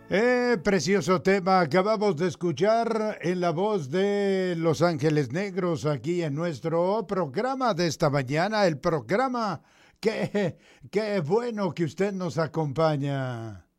Precioso tema acabamos de escuchar en la voz de Los Ángeles Negros aquí en nuestro programa de esta mañana, el programa que bueno que usted nos acompaña.